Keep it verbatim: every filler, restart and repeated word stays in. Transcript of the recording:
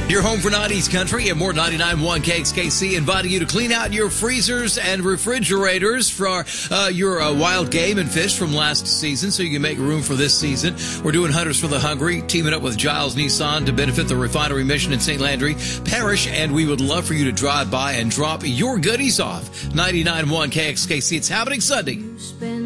Your home for nineties country and more ninety-nine point one K X K C inviting you to clean out your freezers and refrigerators for uh, your uh, wild game and fish from last season so you can make room for this season. We're doing Hunters for the Hungry, teaming up with Giles Nissan to benefit the refinery mission in Saint Landry Parish, and we would love for you to drive by and drop your goodies off. ninety-nine point one K X K C. It's happening Sunday.